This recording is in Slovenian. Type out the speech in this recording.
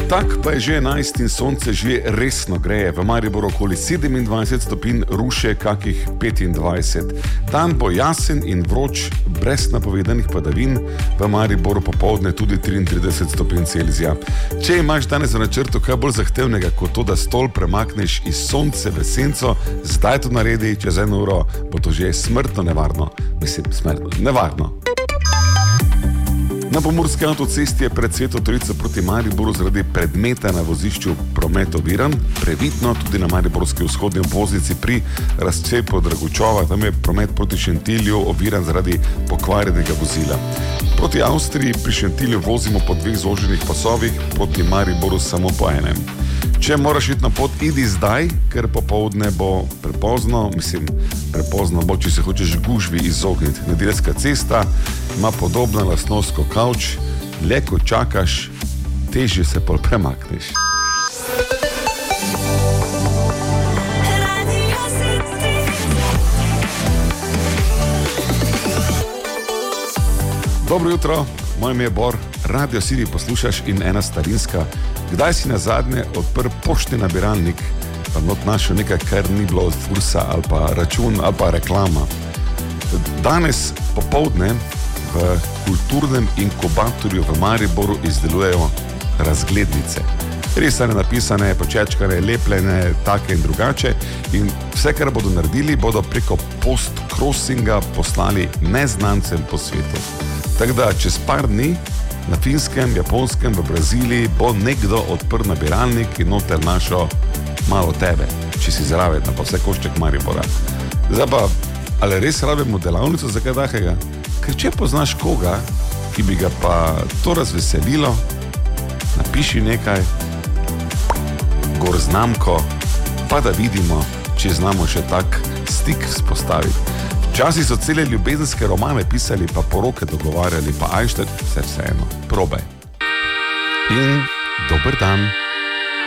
Tak pa je že 11 in sonce že resno greje. V Mariboru okoli 27 stopinj, Ruše kakih 25. Dan bo jasen in vroč, brez napovedanih padavin. V Mariboru popoldne tudi 33 stopinj Celzija. Če imaš danes v načrtu kaj bolj zahtevnega kot to, da stol premakneš iz sonce v senco, zdaj to naredi, čez 1 uro bo to že smrtno nevarno. Mislim, smrtno nevarno. Na pomurski avtocesti je pred Sveto Trojico proti Mariboru zaradi predmeta na vozišču promet oviran. Previdno tudi na mariborski vzhodni obvoznici pri razcepu Dragučova, tam je promet proti Šentilju oviran zaradi pokvarjenega vozila. Proti Avstriji pri Šentilju vozimo po 2 zoženih pasovih, proti Mariboru samo po enem. Če moraš iti na pot, idi zdaj, ker popoldne bo prepozno bo, če se hočeš gužvi izogniti. Nedeljska cesta ima podobno lastnost kot kavč, le ko čakaš, težje se pol premakneš. Dobro jutro, moje ime je Bor, Radio City poslušaš in ena starinska. Kdaj si nazadnje odprl poštni nabiralnik, pa not našel nekaj, kar ni bilo od Fursa ali pa račun ali pa reklama. Danes popoldne v kulturnem inkubatorju v Mariboru izdelujejo razglednice. Res so napisane, počečkane, lepljene, take in drugače, in vse, kar bodo naredili, bodo preko post-crossinga poslali neznancem po svetu. Tako da čez par dni na Finskem, Japonskem, v Braziliji bo nekdo odprl nabiralnik in noter našel malo tebe, če si zraven, pa vse košček Maribora. Zdaj pa, ali res rabimo delavnico za kaj takega? Ker če poznaš koga, ki bi ga pa to razveselilo, napiši nekaj, gor znamko, pa da vidimo, če znamo še tak stik vzpostaviti. Včasih so cele ljubezenske romane pisali, pa poroke dogovarjali, pa ajštet, vse eno. Probaj. In dober dan.